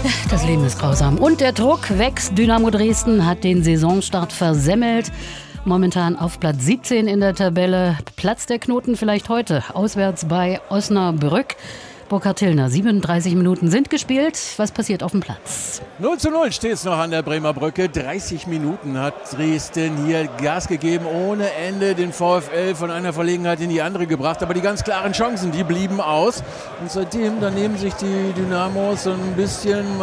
Das Leben ist grausam. Und der Druck wächst. Dynamo Dresden hat den Saisonstart versemmelt. Momentan auf Platz 17 in der Tabelle. Platz der Knoten vielleicht heute. Auswärts bei Osnabrück. Burkhard Tillner, 37 Minuten sind gespielt. Was passiert auf dem Platz? 0:0 steht es noch an der Bremer Brücke. 30 Minuten hat Dresden hier Gas gegeben, ohne Ende den VfL von einer Verlegenheit in die andere gebracht. Aber die ganz klaren Chancen, die blieben aus. Und seitdem, da nehmen sich die Dynamos so ein bisschen